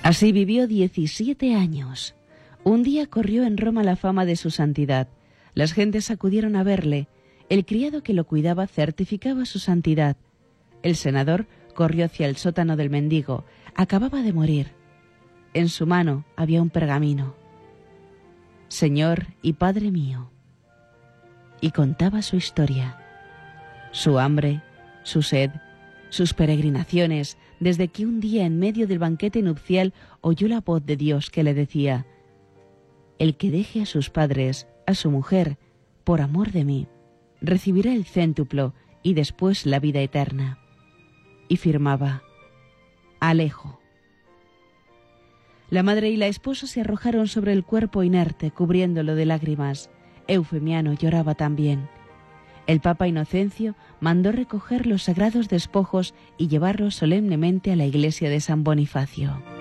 Así vivió 17 años. Un día corrió en Roma la fama de su santidad. Las gentes acudieron a verle. El criado que lo cuidaba certificaba su santidad. El senador corrió hacia el sótano del mendigo. Acababa de morir. En su mano había un pergamino. Señor y Padre mío. Y contaba su historia. Su hambre, su sed, sus peregrinaciones, desde que un día en medio del banquete nupcial oyó la voz de Dios que le decía: el que deje a sus padres, a su mujer, por amor de mí, recibirá el céntuplo y después la vida eterna. Y firmaba: Alejo. La madre y la esposa se arrojaron sobre el cuerpo inerte, cubriéndolo de lágrimas. Eufemiano lloraba también. El Papa Inocencio mandó recoger los sagrados despojos y llevarlos solemnemente a la iglesia de San Bonifacio.